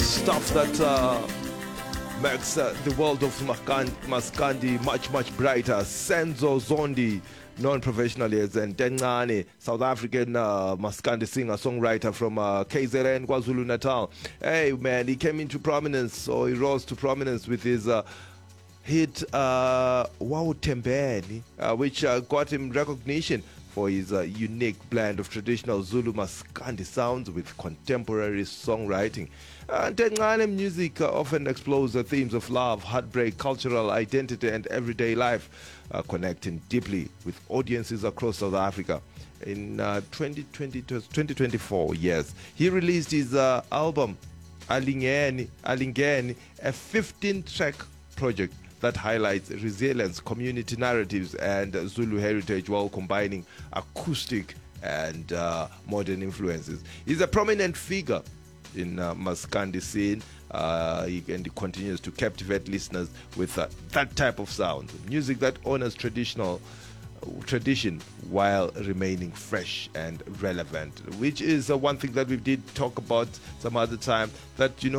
Stuff that makes the world of Maskandi much, much brighter. Senzo Zondi, known professionally as Ntencane, South African Maskandi singer-songwriter from KZN, KwaZulu-Natal. Hey, man, he came into prominence, or he rose to prominence with his hit Wow Tembeni, which got him recognition for his unique blend of traditional Zulu Maskandi sounds with contemporary songwriting. Ntencane music often explores the themes of love, heartbreak, cultural identity, and everyday life, connecting deeply with audiences across South Africa. In 2024, yes, he released his album Alingeni, a 15-track project that highlights resilience, community narratives, and Zulu heritage while combining acoustic and modern influences. He's a prominent figure in Maskandi scene, and he continues to captivate listeners with that type of sound, music that honors tradition while remaining fresh and relevant, which is one thing that we did talk about some other time, that the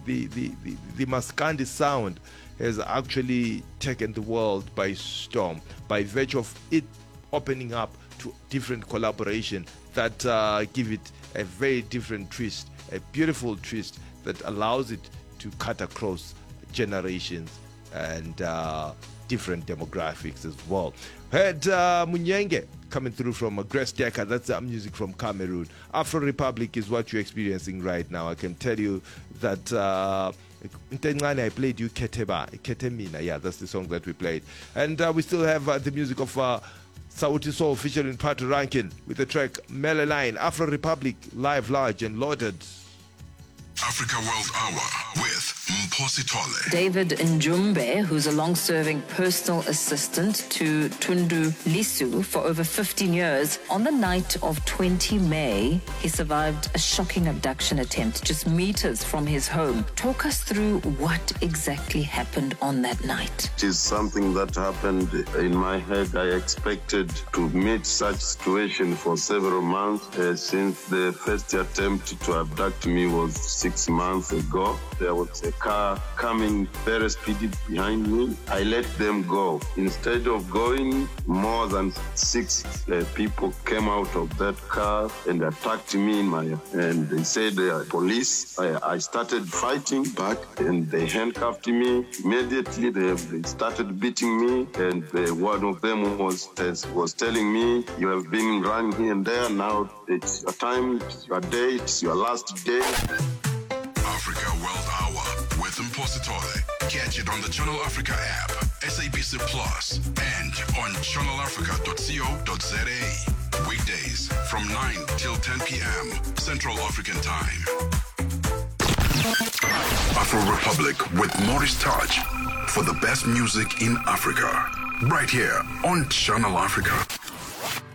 Maskandi sound has actually taken the world by storm by virtue of it opening up to different collaboration that give it a very different twist, a beautiful twist that allows it to cut across generations and different demographics as well. Had Munyenge coming through from Grace Decker, that's music from Cameroon. Afro Republic is what you're experiencing right now. I can tell you that Ntencane, I played you Ketemina. Yeah, that's the song that we played. And we still have the music of Sauti Soul featuring Pato Rankin with the track Melaline. Afro Republic, live, large, and loaded. Africa World Hour with Mphosi Tole. David Njumbe, who's a long-serving personal assistant to Tundu Lisu for over 15 years, on the night of 20 May, he survived a shocking abduction attempt just meters from his home. Talk us through what exactly happened on that night. It is something that happened in my head. I expected to meet such situation for several months since the first attempt to abduct me was 6 months ago. There was a car coming very speedy behind me. I let them go. Instead of going, more than 6 people came out of that car and attacked me and they said police. I started fighting back and they handcuffed me. Immediately they started beating me, and one of them was telling me, you have been running here and there, now it's your time, it's your day, it's your last day. Africa World Hour with Mphosi Tole. Catch it on the Channel Africa app, SABC Plus, and on channelafrica.co.za. Weekdays from 9 till 10 p.m. Central African Time. Afro Republic with Maurice Touch for the best music in Africa. Right here on Channel Africa.